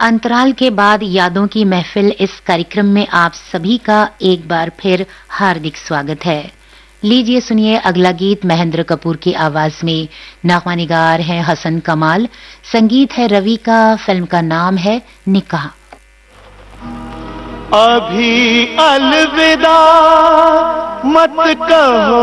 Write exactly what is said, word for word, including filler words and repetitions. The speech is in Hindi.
अंतराल के बाद यादों की महफिल इस कार्यक्रम में आप सभी का एक बार फिर हार्दिक स्वागत है। लीजिए सुनिए अगला गीत महेंद्र कपूर की आवाज में। नगमा निगार है हसन कमाल, संगीत है रवि का, फिल्म का नाम है निकाह। अभी अलविदा मत कहो